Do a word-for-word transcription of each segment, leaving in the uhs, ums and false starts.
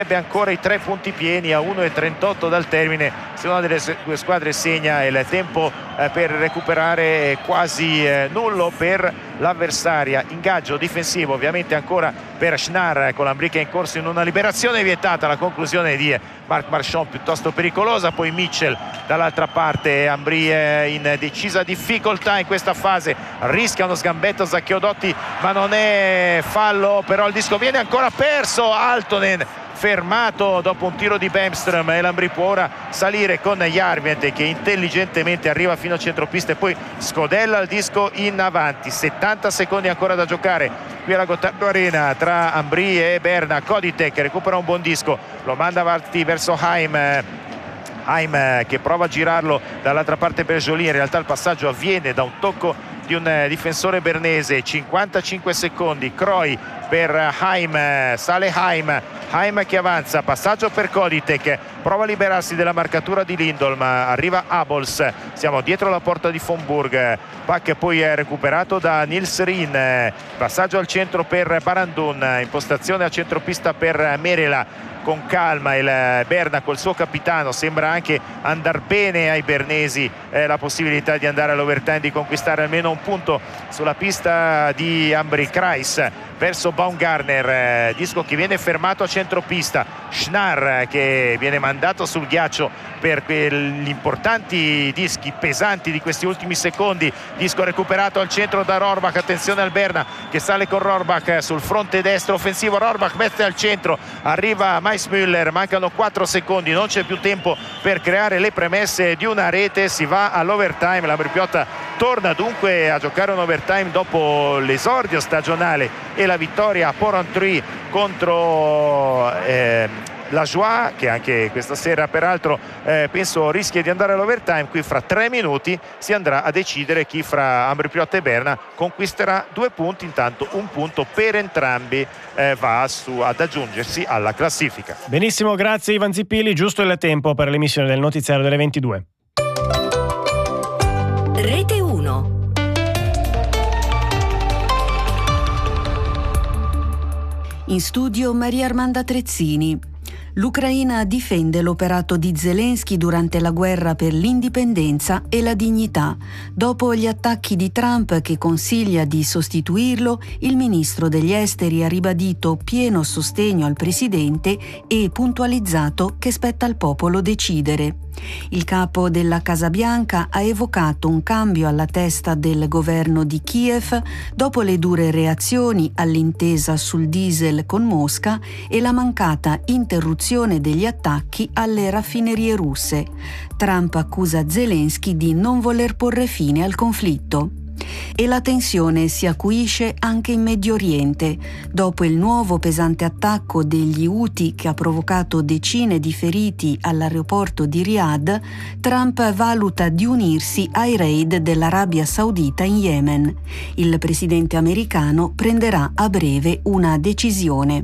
ancora i tre punti pieni a uno e trentotto dal termine. Se una delle due squadre segna, il tempo eh, per recuperare è quasi eh, nullo per l'avversaria. Ingaggio difensivo ovviamente ancora per Schnarr, con Ambry che è in corso in una liberazione vietata. La conclusione di Marc Marchand piuttosto pericolosa, poi Mitchell dall'altra parte. Ambry è in decisa difficoltà in questa fase, rischia uno sgambetto Zacchiodotti ma non è fallo, però il disco viene ancora perso. Altonen fermato dopo un tiro di Bemström e l'Ambry può ora salire con Järvient che intelligentemente arriva fino a centropista e poi scodella il disco in avanti. Settanta secondi ancora da giocare qui alla Gottardo Arena tra Ambry e Berna. Koditek recupera un buon disco, lo manda avanti verso Haim. Haim che prova a girarlo dall'altra parte per Joly. In realtà il passaggio avviene da un tocco di un difensore bernese. Cinquantacinque secondi, Croy per Haim, sale Haim, Haim che avanza, passaggio per Koditek, prova a liberarsi della marcatura di Lindholm, arriva Abols, siamo dietro la porta di Fomburg. Puck poi è recuperato da Nils Rin, passaggio al centro per Barandun, impostazione a centropista per Merela. Con calma il Berna col suo capitano, sembra anche andar bene ai bernesi eh, la possibilità di andare all'overtime, di conquistare almeno un punto sulla pista di Ambry. Kreis verso Baumgartner, eh, disco che viene fermato a centropista. Schnarr che viene mandato sul ghiaccio per gli importanti dischi pesanti di questi ultimi secondi. Disco recuperato al centro da Rohrbach, attenzione al Berna che sale con Rohrbach sul fronte destro offensivo. Rohrbach mette al centro, arriva Meissmüller, mancano quattro secondi, non c'è più tempo per creare le premesse di una rete, si va all'overtime. l'Ambry Piotta torna dunque a giocare un overtime dopo l'esordio stagionale e la vittoria a Porrentruy contro eh, la Joie, che anche questa sera peraltro eh, penso rischia di andare all'overtime. Qui fra tre minuti si andrà a decidere chi fra Ambry Piotta e Berna conquisterà due punti. Intanto un punto per entrambi eh, va su, ad aggiungersi alla classifica. Benissimo, grazie Ivan Zippilli. Giusto il tempo per l'emissione del notiziario delle ventidue. Rete uno. In studio Maria Armanda Trezzini. L'Ucraina difende l'operato di Zelensky durante la guerra per l'indipendenza e la dignità. Dopo gli attacchi di Trump che consiglia di sostituirlo, il ministro degli esteri ha ribadito pieno sostegno al presidente e puntualizzato che spetta al popolo decidere. Il capo della Casa Bianca ha evocato un cambio alla testa del governo di Kiev dopo le dure reazioni all'intesa sul diesel con Mosca e la mancata interruzione degli attacchi alle raffinerie russe. Trump accusa Zelensky di non voler porre fine al conflitto. E la tensione si acuisce anche in Medio Oriente. Dopo il nuovo pesante attacco degli Houthi che ha provocato decine di feriti all'aeroporto di Riyadh, Trump valuta di unirsi ai raid dell'Arabia Saudita in Yemen. Il presidente americano prenderà a breve una decisione.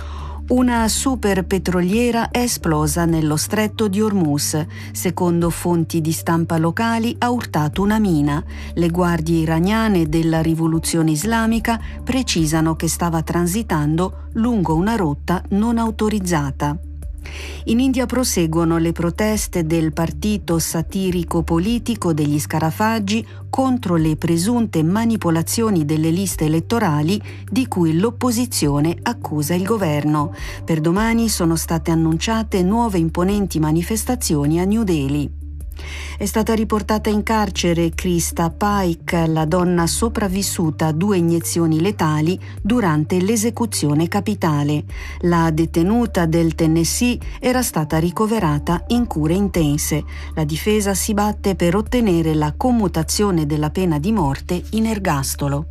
Una super petroliera è esplosa nello stretto di Hormuz. Secondo fonti di stampa locali ha urtato una mina. Le guardie iraniane della rivoluzione islamica precisano che stava transitando lungo una rotta non autorizzata. In India proseguono le proteste del partito satirico-politico degli Scarafaggi contro le presunte manipolazioni delle liste elettorali di cui l'opposizione accusa il governo. Per domani sono state annunciate nuove imponenti manifestazioni a New Delhi. È stata riportata in carcere Krista Paik, la donna sopravvissuta a due iniezioni letali durante l'esecuzione capitale. La detenuta del Tennessee era stata ricoverata in cure intense. La difesa si batte per ottenere la commutazione della pena di morte in ergastolo.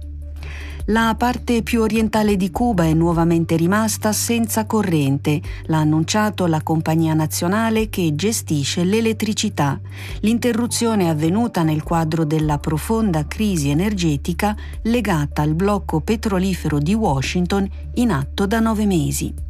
La parte più orientale di Cuba è nuovamente rimasta senza corrente, l'ha annunciato la compagnia nazionale che gestisce l'elettricità. L'interruzione è avvenuta nel quadro della profonda crisi energetica legata al blocco petrolifero di Washington in atto da nove mesi.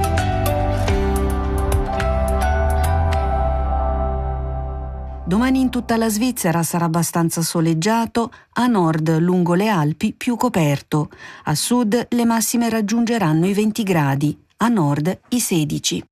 Domani in tutta la Svizzera sarà abbastanza soleggiato, a nord lungo le Alpi più coperto, a sud le massime raggiungeranno i venti gradi, a nord i sedici.